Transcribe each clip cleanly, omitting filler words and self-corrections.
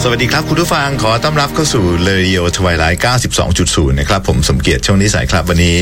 สวัสดีครับคุณผู้ฟังขอต้อนรับเข้าสู่ Radio Twilight 92.0 นะครับผมสมเกียรติช่วงนี้สายครับวันนี้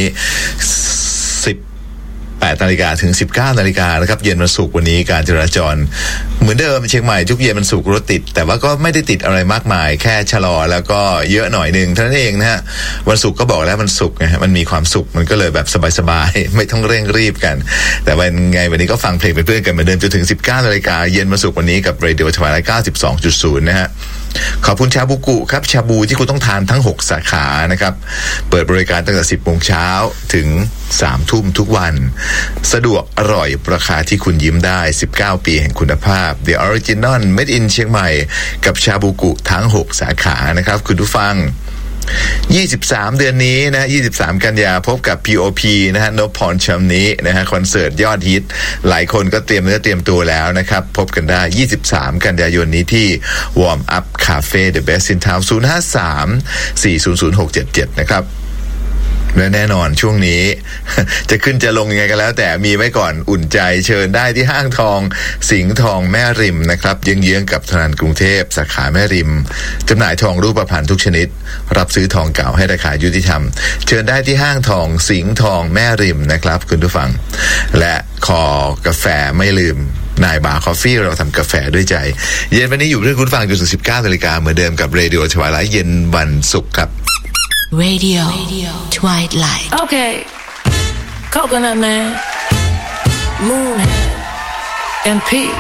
18 นาฬิกาถึง 19 นาฬิกานะครับเย็นวันศุกร์วันนี้การจราจรเหมือนเดิมเชียงใหม่ทุกเย็นวันศุกร์รถติดแต่ว่าก็ไม่ได้ติดอะไรมากมายแค่ชะลอแล้วก็เยอะหน่อยนึงเท่านั้นเองนะฮะวันศุกร์ก็บอกแล้วมันศุกร์ไงมันมีความสุขมันก็เลยแบบสบายๆไม่ต้องเร่งรีบกันแต่วันไงวันนี้ก็ฟังเพลงเป็นเพื่อนกันเหมือนเดิมจนถึง 19 นาฬิกาเย็นวันศุกร์วันนี้กับ Radio Twilight 92.0 นะฮะขอบคุณชาบูกุครับชาบูที่คุณต้องทานทั้ง6สาขานะครับเปิดบริการตั้งแต่ 10 โมงเช้าถึง 3 ทุ่มทุกวันสะดวกอร่อยราคาที่คุณยิ้มได้19 ปีแห่งคุณภาพ The Original Made in เชียงใหม่กับชาบูกุทั้ง6สาขานะครับคุณผู้ฟัง23เดือนนี้นะ23กันยาพบกับ POP นะฮะนพพรชำนี้นะฮะคอนเสิร์ตยอดฮิตหลายคนก็เตรียมเนื้อเตรียมตัวแล้วนะครับพบกันได้23กันยายนนี้ที่ Warm Up Cafe The Best in Town 053-400-677นะครับและแน่นอนช่วงนี้ จะขึ้นจะลงยังไงก็แล้วแต่มีไว้ก่อนอุ่นใจเชิญได้ที่ห้างทองสิงห์ทองแม่ริมนะครับเยื้องๆกับธนาคารกรุงเทพสาขาแม่ริมจำหน่ายทองรูปพรรณทุกชนิดรับซื้อทองเก่าให้ราคายุติธรรมเชิญได้ที่ห้างทองสิงห์ทองแม่ริมนะครับคุณผู้ฟังและคอกาแฟไม่ลืมนายบาร์คอฟฟี่เราทำกาแฟด้วยใจเย็นวันนี้อยู่เพื่อนคุณฟังจนถึง 19 นาฬิกาเหมือนเดิมกับ Radio Twilight เย็นวันศุกร์ครับ Radio Twilight. Okay. Coconut Man, Moonhead, and Pete.